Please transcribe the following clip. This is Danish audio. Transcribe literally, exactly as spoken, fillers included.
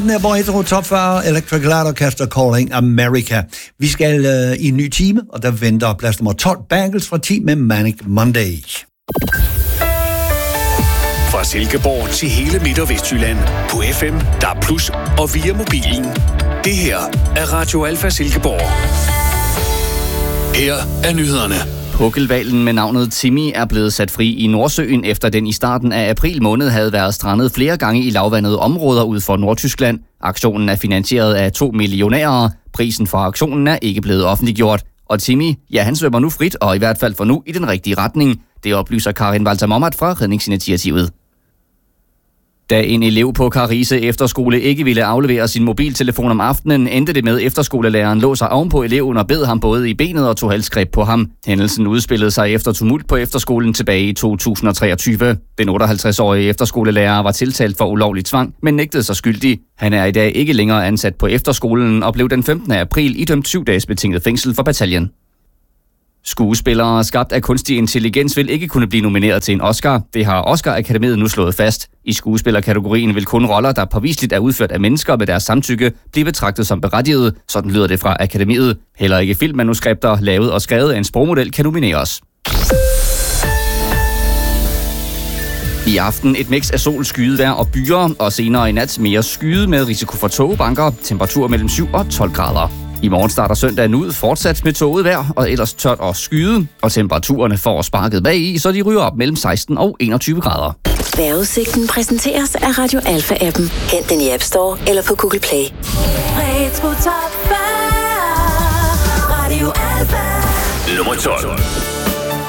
Hvor Hetero Top fyrre, Electric Light Orchestra Calling America. Vi skal øh, i en ny time, og der venter plads nummer tolv, Bangles fra ti med Manic Monday. Fra Silkeborg til hele Midt- og Vestjylland på F M, D A B plus, og via mobilen. Det her er Radio Alfa Silkeborg. Her er nyhederne. Pukkelhvalen med navnet Timmy er blevet sat fri i Nordsøen, efter den i starten af april måned havde været strandet flere gange i lavvandede områder ud for Nordtyskland. Aktionen er finansieret af to millionærer. Prisen for aktionen er ikke blevet offentliggjort. Og Timmy, ja, han svømmer nu frit, og i hvert fald for nu i den rigtige retning. Det oplyser Karin Walter Mommat fra Redningsinitiativet. Da en elev på Karise Efterskole ikke ville aflevere sin mobiltelefon om aftenen, endte det med, at efterskolelæreren lå sig ovenpå eleven og bed ham både i benet og tog halsgreb på ham. Hændelsen udspillede sig efter tumult på efterskolen tilbage i to tusind og treogtyve. Den otteoghalvtreds-årige efterskolelærer var tiltalt for ulovlig tvang, men nægtede sig skyldig. Han er i dag ikke længere ansat på efterskolen og blev den femtende april idømt syv dages betinget fængsel for bataljen. Skuespillere skabt af kunstig intelligens vil ikke kunne blive nomineret til en Oscar. Det har Oscar-akademiet nu slået fast. I skuespillerkategorien vil kun roller, der påviseligt er udført af mennesker med deres samtykke, blive betragtet som berettiget. Sådan lyder det fra akademiet. Heller ikke filmmanuskripter, lavet og skrevet af en sprogmodel, kan nomineres. I aften et mix af sol, skydevejr og byer, og senere i nat mere skyde med risiko for tågebanker, temperatur mellem syv og tolv grader. I morgen starter søndagen ud fortsat med tåget vejr, og ellers tørt og skyde, og temperaturerne får sparket bag i, så de ryger op mellem seksten og enogtyve grader. Vejrudsigten præsenteres af Radio Alfa-appen. Hent den i App Store eller på Google Play. Nummer tolv.